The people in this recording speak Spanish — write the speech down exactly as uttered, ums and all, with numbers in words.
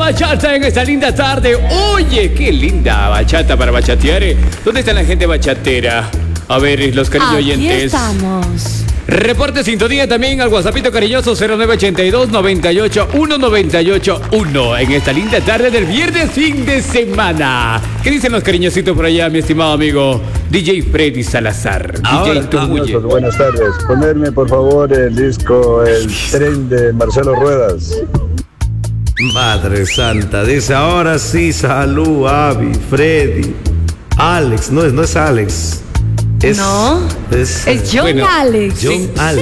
bachata en esta linda tarde. Oye, qué linda bachata para bachatear. ¿Dónde está la gente bachatera? A ver, los cariño Aquí oyentes. estamos. Reporte sintonía también al WhatsAppito cariñoso cero nueve ochenta y dos, noventa y ocho, uno noventa y ocho, uno en esta linda tarde del viernes fin de semana. ¿Qué dicen los cariñositos por allá, mi estimado amigo D J Freddy Salazar? Ahora, D J Tumuye. Buenas tardes. Ponerme por favor el disco El Tren de Marcelo Ruedas. Madre Santa, dice ahora sí, salud, Avi, Freddy, Alex, no es, no es Alex. Es, No, es, es John bueno, Alex. John Alex.